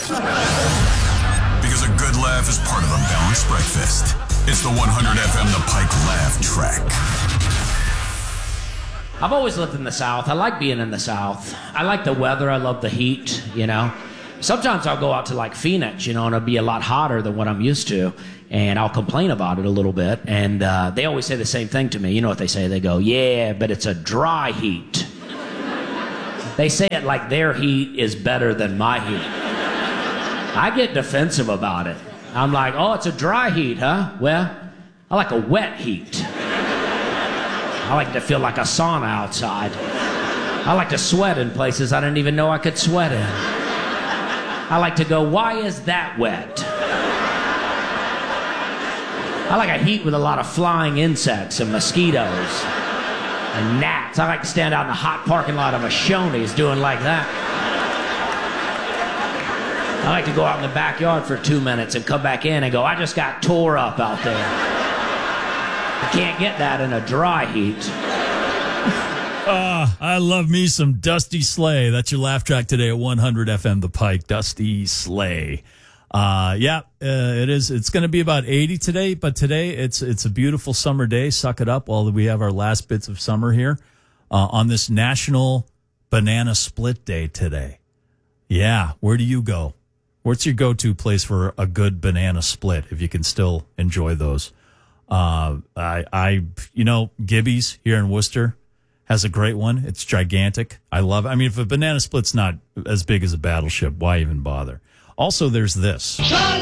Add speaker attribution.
Speaker 1: Because a good laugh is part of a balanced breakfast. It's the 100 FM The Pike Laugh Track.
Speaker 2: I've always lived in the South. I like being in the South. I like the weather. I love the heat, you know. Sometimes I'll go out to like Phoenix, you know, and it'll be a lot hotter than what I'm used to. And I'll complain about it a little bit. And they always say the same thing to me. You know what they say? They go, yeah, but it's a dry heat. They say it like their heat is better than my heat. I get defensive about it. I'm like, oh, it's a dry heat, huh? Well, I like a wet heat. I like to feel like a sauna outside. I like to sweat in places I didn't even know I could sweat in. I like to go, why is that wet? I like a heat with a lot of flying insects and mosquitoes and gnats. I like to stand out in the hot parking lot of a Shoney's doing like that. I like to go out in the backyard for 2 minutes and come back in and go, I just got tore up out there. I can't get that in a dry heat.
Speaker 3: I love me some Dusty Slay. That's your laugh track today at 100 FM The Pike. Dusty Slay. It is. It's going to be about 80 today, but today it's a beautiful summer day. Suck it up while we have our last bits of summer here on this National Banana Split Day today. Yeah, where do you go? What's your go-to place for a good banana split if you can still enjoy those? Gibby's here in Worcester has a great one. It's gigantic. I love it. I mean, if a banana split's not as big as a battleship, why even bother? Also, there's this.